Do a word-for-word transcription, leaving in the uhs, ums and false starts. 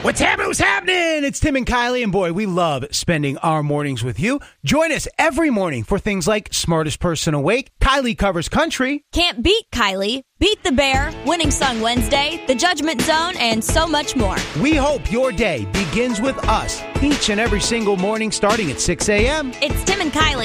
What's happening? What's happening? It's Tim and Kylie, and boy, we love spending our mornings with you. Join us every morning for things like Smartest Person Awake, Kylie Covers Country, Can't Beat Kylie, Beat the Bear, Winning Song Wednesday, The Judgment Zone, and so much more. We hope your day begins with us each and every single morning starting at six a.m. It's Tim and Kylie.